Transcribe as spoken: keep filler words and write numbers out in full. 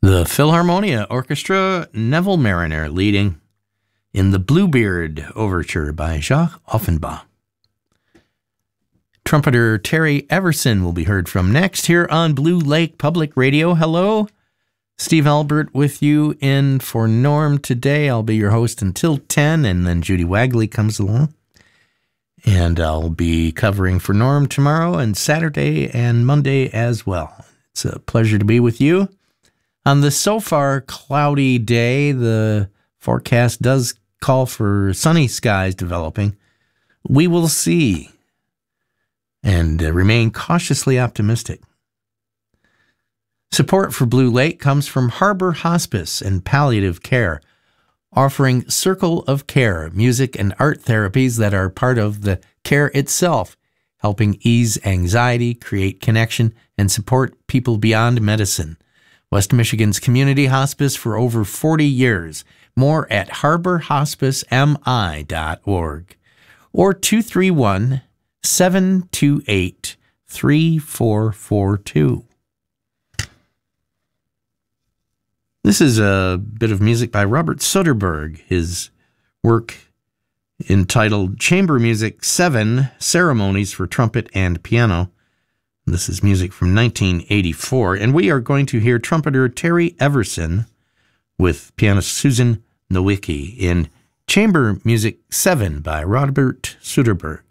The Philharmonia Orchestra, Neville Marriner leading in the Bluebeard Overture by Jacques Offenbach. Trumpeter Terry Everson will be heard from next here on Blue Lake Public Radio. Hello, Steve Albert with you in for Norm today. I'll be your host until ten, and then Judy Wagley comes along. And I'll be covering for Norm tomorrow and Saturday and Monday as well. It's a pleasure to be with you. On the so far cloudy day, the forecast does call for sunny skies developing. We will see and uh, remain cautiously optimistic. Support for Blue Lake comes from Harbor Hospice and Palliative Care, offering Circle of Care, music and art therapies that are part of the care itself, helping ease anxiety, create connection, and support people beyond medicine. West Michigan's community hospice for over forty years. More at harbor hospice m i dot org or two three one, seven two eight, three four four two. This is a bit of music by Robert Soderbergh, his work entitled Chamber Music seven, Ceremonies for Trumpet and Piano. This is music from nineteen eighty-four, and we are going to hear trumpeter Terry Everson with pianist Susan Nowicki in Chamber Music seven by Robert Soderbergh.